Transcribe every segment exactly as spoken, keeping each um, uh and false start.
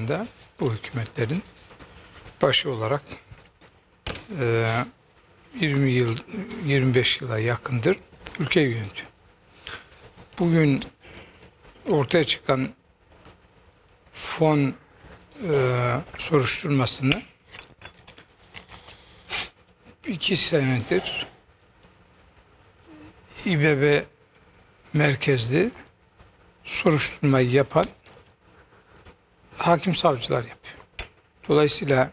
anda bu hükümetlerin başı olarak e, yirmi yıl, yirmi beş yıla yakındır ülkeyi yönetiyor. Bugün ortaya çıkan fon e, soruşturmasını iki senedir İBB merkezli soruşturmayı yapan hakim savcılar yapıyor. Dolayısıyla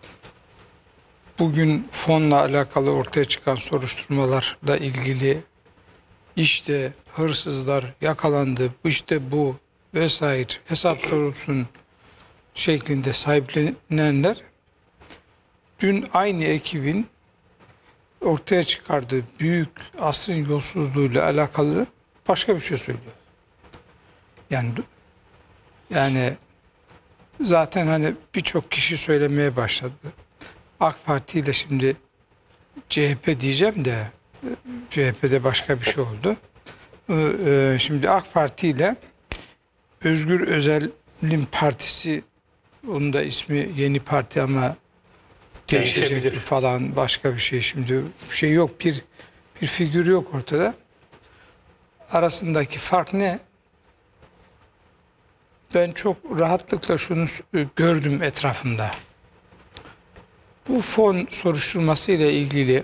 bugün fonla alakalı ortaya çıkan soruşturmalarla ilgili işte hırsızlar yakalandı, işte bu vesaire hesap sorulsun şeklinde sahiplenenler dün aynı ekibin ortaya çıkardığı büyük asrın yolsuzluğuyla alakalı başka bir şey söylüyor. Yani yani zaten hani birçok kişi söylemeye başladı. AK Parti ile şimdi C H P diyeceğim de C H P'de başka bir şey oldu. Şimdi AK Parti ile Özgür Özel'in partisi, onun da ismi Yeni Parti ama değişecek falan başka bir şey, şimdi bir şey yok, bir bir figür yok ortada. Arasındaki fark ne? Ben çok rahatlıkla şunu gördüm etrafımda. Bu fon soruşturması ile ilgili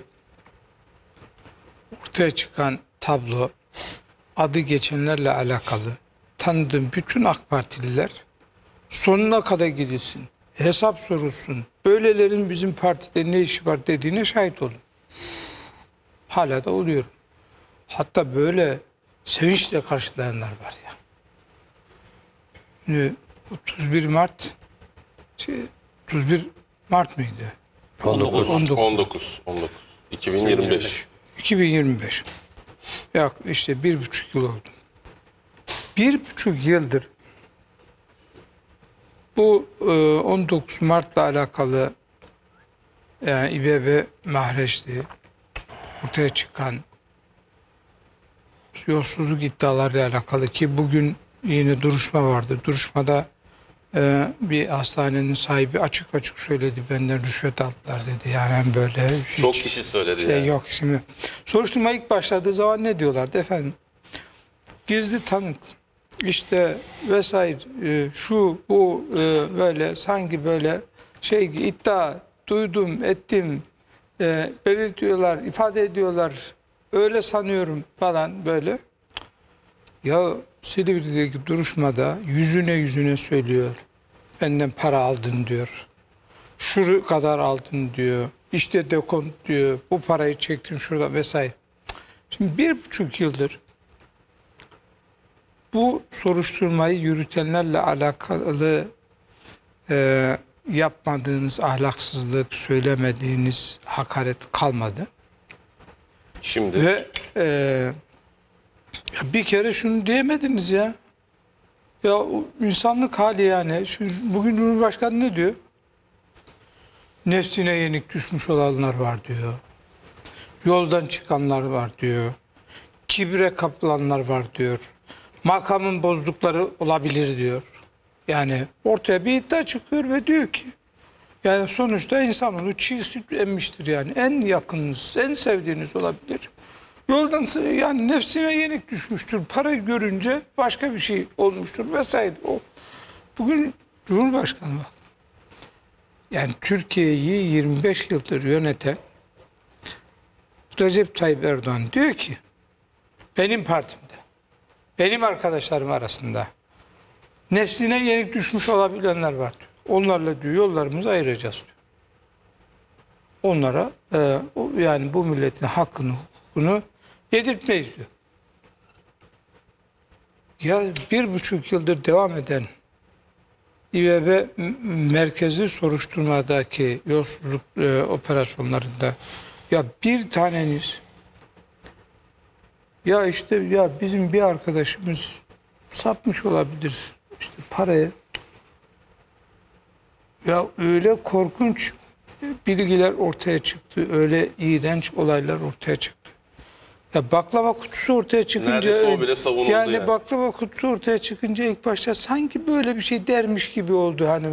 ortaya çıkan tablo, adı geçenlerle alakalı tanıdığım bütün AK Partililer sonuna kadar gidilsin, hesap sorulsun, böylelerin bizim partide ne işi var dediğine şahit oldum. Hala da oluyorum. Hatta böyle sevinçle karşılayanlar var ya. Şimdi otuz bir Mart şey, otuz bir Mart mıydı? on dokuz. on dokuz. on dokuz. iki bin yirmi beş. iki bin yirmi beş. Ya işte bir buçuk yıl oldu. Bir buçuk yıldır bu on dokuz Mart'la alakalı yani İBB mahreçli ortaya çıkan yolsuzluk iddialarıyla alakalı ki bugün yine duruşma vardı. Duruşmada e, bir hastanenin sahibi açık açık söyledi, benden rüşvet aldılar dedi. Yani böyle hiç, Çok kişi söyledi şey yani. yok. Şimdi soruşturma ilk başladığı zaman ne diyorlardı efendim? Gizli tanık işte vesaire e, şu bu e, böyle sanki böyle şey iddia duydum ettim e, belirtiyorlar, ifade ediyorlar, öyle sanıyorum falan böyle. Ya Silivri'deki duruşmada yüzüne yüzüne söylüyor. Benden para aldın diyor. Şu kadar aldın diyor. İşte dekont diyor. Bu parayı çektim şurada vesaire. Şimdi bir buçuk yıldır bu soruşturmayı yürütenlerle alakalı e, yapmadığınız ahlaksızlık, söylemediğiniz hakaret kalmadı. Şimdi Ve e, ya bir kere şunu diyemediniz ya. Ya o insanlık hali yani. Şimdi bugün Cumhurbaşkanı ne diyor? Nefsine yenik düşmüş olanlar var diyor. Yoldan çıkanlar var diyor. Kibre kapılanlar var diyor. Makamın bozdukları olabilir diyor. Yani ortaya bir iddia çıkıyor ve diyor ki yani sonuçta insanoğlu çiğ süt emmiştir yani. En yakınınız, en sevdiğiniz olabilir. Yoldan yani nefsine yenik düşmüştür. Parayı görünce başka bir şey olmuştur vesaire. O bugün Cumhurbaşkanı bak. Yani Türkiye'yi yirmi beş yıldır yöneten Recep Tayyip Erdoğan diyor ki benim partimde, benim arkadaşlarım arasında nefsine yenik düşmüş olabilenler var diyor. Onlarla diyor yollarımızı ayıracağız diyor. Onlara e, yani bu milletin hakkını, hukukunu yedirtmeyiz diyor. Ya bir buçuk yıldır devam eden İBB merkezli soruşturmadaki yolsuzluk e, operasyonlarında ya bir taneniz ya işte ya bizim bir arkadaşımız sapmış olabilir işte paraya, ya öyle korkunç bilgiler ortaya çıktı, öyle iğrenç olaylar ortaya çıktı. Ya baklava kutusu ortaya çıkınca neredeyse o bile savunuldu yani, yani. baklava kutusu ortaya çıkınca ilk başta sanki böyle bir şey dermiş gibi oldu hani.